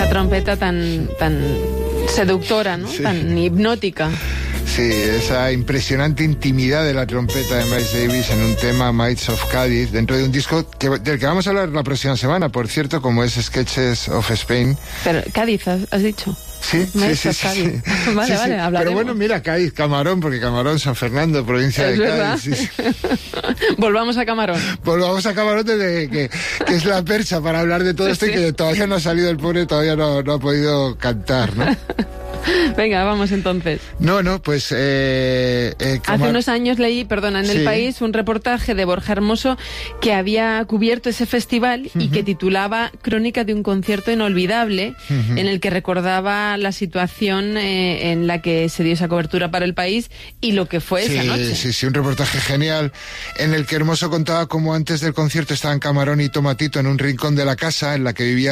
Esa trompeta tan seductora, ¿no? Sí. Tan hipnótica. Sí, esa impresionante intimidad de la trompeta de Miles Davis en un tema, Mites of Cádiz, dentro de un disco del que vamos a hablar la próxima semana, por cierto, como es Sketches of Spain. Pero Cádiz, has dicho. Sí. Vale, hablaremos. Pero bueno, mira, Cádiz, Camarón, porque Camarón, San Fernando, provincia de Cádiz. Sí. Volvamos a Camarón. Volvamos a Camarón desde que es la percha para hablar de todo esto y que todavía no ha salido el pobre, todavía no ha podido cantar, ¿no? Venga, vamos entonces. Pues... Hace unos años leí, en El País, un reportaje de Borja Hermoso que había cubierto ese festival y que titulaba Crónica de un concierto inolvidable, en el que recordaba la situación en la que se dio esa cobertura para El País y lo que fue esa noche. Sí, un reportaje genial en el que Hermoso contaba cómo antes del concierto estaban Camarón y Tomatito en un rincón de la casa en la que vivía